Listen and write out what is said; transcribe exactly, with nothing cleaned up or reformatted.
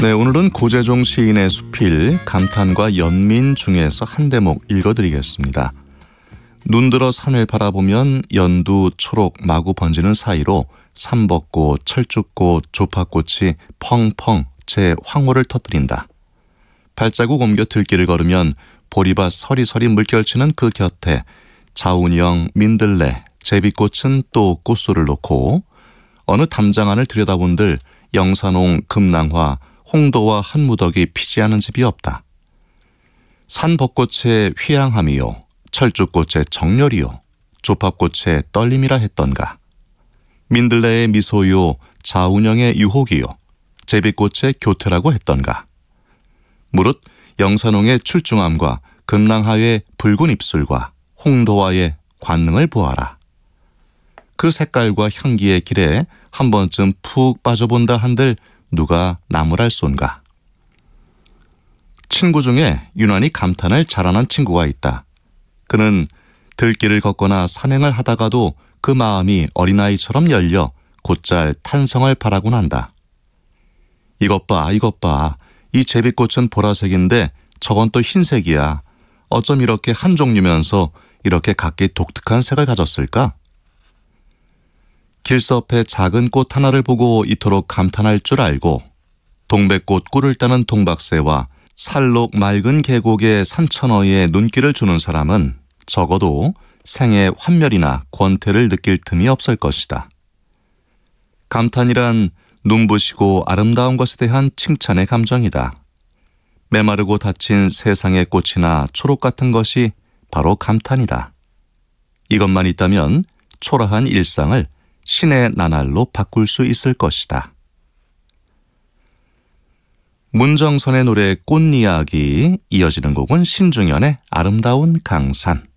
네, 오늘은 고재종 시인의 수필 감탄과 연민 중에서 한 대목 읽어드리겠습니다. 눈들어 산을 바라보면 연두 초록 마구 번지는 사이로 삼벚꽃, 철쭉꽃, 조파꽃이 펑펑 제 황홀을 터뜨린다. 발자국 옮겨 들길을 걸으면 보리밭 서리서리 물결치는 그 곁에 자운형, 민들레, 제비꽃은 또 꽃소를 놓고 어느 담장 안을 들여다본들 영산홍, 금낭화, 홍도와 한무덕이 피지 않은 집이 없다. 산벚꽃의 휘양함이요, 철쭉꽃의 정열이요, 조팝꽃의 떨림이라 했던가. 민들레의 미소요, 자운형의 유혹이요, 제비꽃의 교태라고 했던가. 무릇 영산홍의 출중함과 금낭하의 붉은 입술과 홍도화의 관능을 보아라. 그 색깔과 향기의 길에 한 번쯤 푹 빠져본다 한들 누가 나무랄 쏜가. 친구 중에 유난히 감탄을 잘하는 친구가 있다. 그는 들길을 걷거나 산행을 하다가도 그 마음이 어린아이처럼 열려 곧잘 탄성을 바라곤 한다. 이것 봐, 이것 봐. 이 제비꽃은 보라색인데 저건 또 흰색이야. 어쩜 이렇게 한 종류면서 이렇게 각기 독특한 색을 가졌을까? 길섭의 작은 꽃 하나를 보고 이토록 감탄할 줄 알고 동백꽃 꿀을 따는 동박새와 살록 맑은 계곡의 산천어의 눈길을 주는 사람은 적어도 생의 환멸이나 권태를 느낄 틈이 없을 것이다. 감탄이란 눈부시고 아름다운 것에 대한 칭찬의 감정이다. 메마르고 닫힌 세상의 꽃이나 초록 같은 것이 바로 감탄이다. 이것만 있다면 초라한 일상을 신의 나날로 바꿀 수 있을 것이다. 문정선의 노래 꽃이야기, 이어지는 곡은 신중현의 아름다운 강산.